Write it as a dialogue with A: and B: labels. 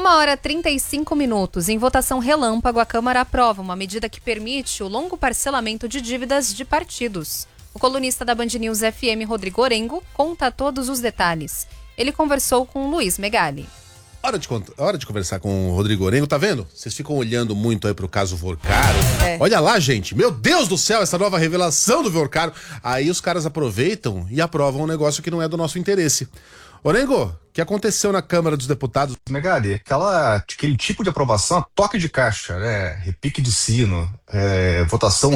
A: 1h35, em votação relâmpago, a Câmara aprova uma medida que permite o longo parcelamento de dívidas de partidos. O colunista da Band News FM, Rodrigo Orengo, conta todos os detalhes. Ele conversou com Luiz Megali.
B: Hora de conversar com o Rodrigo Orengo, tá vendo? Vocês ficam olhando muito aí pro caso Vorcaro. Olha lá, gente, meu Deus do céu, essa nova revelação do Vorcaro. Aí os caras aproveitam e aprovam um negócio que não é do nosso interesse. Orengo, o que aconteceu na Câmara dos Deputados?
C: Megali, aquele tipo de aprovação, toque de caixa, né? Repique de sino, votação